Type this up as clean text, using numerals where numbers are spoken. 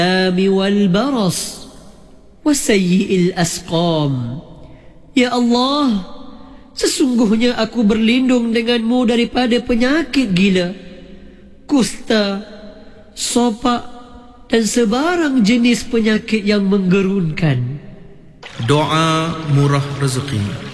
والبرص وسيء الأسقام. Ya Allah, sesungguhnya aku berlindung denganmu daripada penyakit gila, kusta, sopak dan sebarang jenis penyakit yang menggerunkan. Doa murah rezeki.